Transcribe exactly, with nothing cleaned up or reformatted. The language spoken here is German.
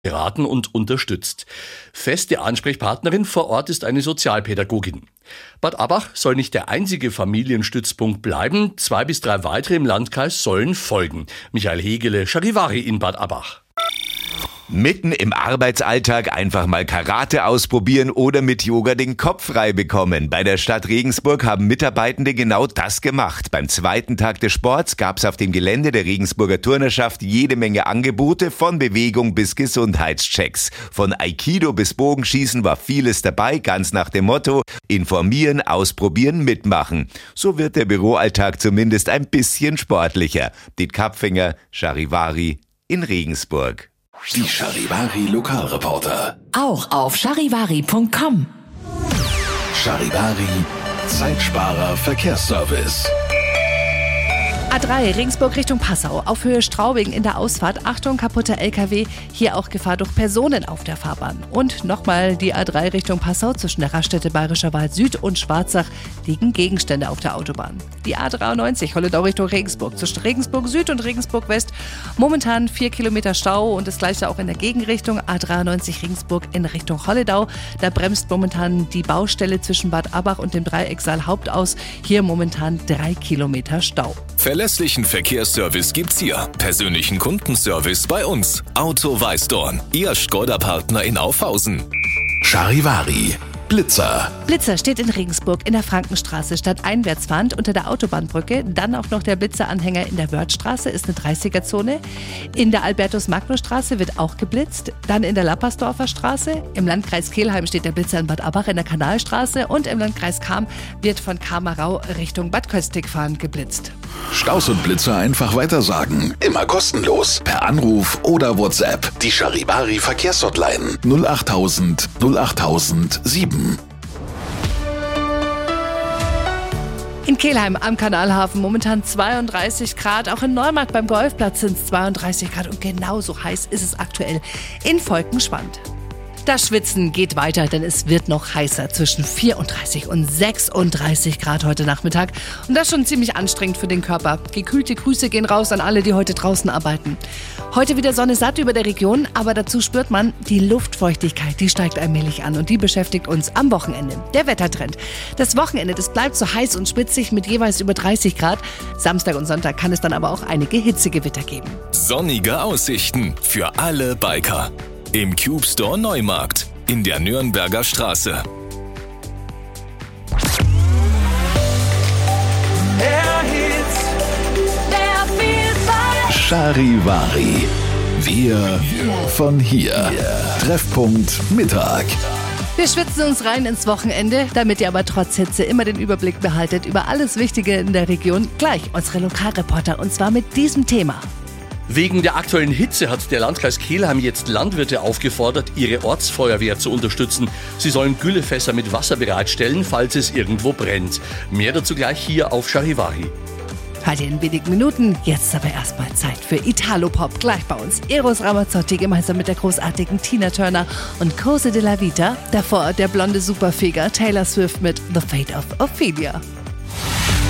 beraten und unterstützt. Feste Ansprechpartnerin vor Ort ist eine Sozialpädagogin. Bad Abach soll nicht der einzige Familienstützpunkt bleiben. Zwei bis drei weitere im Landkreis sollen folgen. Michael Hegele, Charivari in Bad Abach. Mitten im Arbeitsalltag einfach mal Karate ausprobieren oder mit Yoga den Kopf frei bekommen. Bei der Stadt Regensburg haben Mitarbeitende genau das gemacht. Beim zweiten Tag des Sports gab es auf dem Gelände der Regensburger Turnerschaft jede Menge Angebote, von Bewegung bis Gesundheitschecks. Von Aikido bis Bogenschießen war vieles dabei, ganz nach dem Motto: informieren, ausprobieren, mitmachen. So wird der Büroalltag zumindest ein bisschen sportlicher. Diet Kapfinger, Charivari in Regensburg. Die Charivari Lokalreporter. Auch auf charivari punkt com. Charivari Zeitsparer Verkehrsservice. A drei, Regensburg Richtung Passau, auf Höhe Straubing in der Ausfahrt. Achtung, kaputter L K W, hier auch Gefahr durch Personen auf der Fahrbahn. Und nochmal die A drei Richtung Passau, zwischen der Raststätte Bayerischer Wald Süd und Schwarzach liegen Gegenstände auf der Autobahn. Die A dreiundneunzig, Holledau Richtung Regensburg, zwischen Regensburg Süd und Regensburg West. Momentan vier Kilometer Stau und das gleiche auch in der Gegenrichtung. A dreiundneunzig Regensburg in Richtung Holledau. Da bremst momentan die Baustelle zwischen Bad Abach und dem Dreiecksaal Hauptaus. Hier momentan drei Kilometer Stau. Verlässlichen Verkehrsservice gibt's hier. Persönlichen Kundenservice bei uns. Auto Weißdorn, Ihr Skoda-Partner in Aufhausen. Charivari Blitzer. Blitzer steht in Regensburg in der Frankenstraße, statt einwärtsfahrend unter der Autobahnbrücke. Dann auch noch der Blitzeranhänger in der Wörthstraße, ist eine dreißiger-Zone. In der Albertus-Magnus-Straße wird auch geblitzt. Dann in der Lappersdorfer Straße. Im Landkreis Kelheim steht der Blitzer in Bad Abach in der Kanalstraße. Und im Landkreis Cham wird von Kamerau Richtung Bad Köstig fahrend geblitzt. Staus und Blitzer einfach weitersagen. Immer kostenlos. Per Anruf oder WhatsApp. Die Charivari Verkehrshotline null achttausend null achttausend sieben. In Kelheim am Kanalhafen momentan zweiunddreißig Grad. Auch in Neumarkt beim Golfplatz sind es zweiunddreißig Grad. Und genauso heiß ist es aktuell in Volkenschwand. Das Schwitzen geht weiter, denn es wird noch heißer, zwischen vierunddreißig und sechsunddreißig Grad heute Nachmittag. Und das schon ziemlich anstrengend für den Körper. Gekühlte Grüße gehen raus an alle, die heute draußen arbeiten. Heute wieder Sonne satt über der Region, aber dazu spürt man, die Luftfeuchtigkeit, die steigt allmählich an und die beschäftigt uns am Wochenende. Der Wettertrend. Das Wochenende, das bleibt so heiß und spitzig mit jeweils über dreißig Grad. Samstag und Sonntag kann es dann aber auch einige Hitzegewitter geben. Sonnige Aussichten für alle Biker. Im Cube Store Neumarkt in der Nürnberger Straße. Mehr Hits, mehr Vielfalt. Charivari. Wir von hier. Treffpunkt Mittag. Wir schwitzen uns rein ins Wochenende, damit ihr aber trotz Hitze immer den Überblick behaltet über alles Wichtige in der Region. Gleich unsere Lokalreporter, und zwar mit diesem Thema. Wegen der aktuellen Hitze hat der Landkreis Kelheim jetzt Landwirte aufgefordert, ihre Ortsfeuerwehr zu unterstützen. Sie sollen Güllefässer mit Wasser bereitstellen, falls es irgendwo brennt. Mehr dazu gleich hier auf Charivari. Halt in wenigen Minuten, jetzt aber erstmal Zeit für Italopop. Gleich bei uns Eros Ramazzotti gemeinsam mit der großartigen Tina Turner und Cose della Vita. Davor der blonde Superfeger Taylor Swift mit The Fate of Ophelia.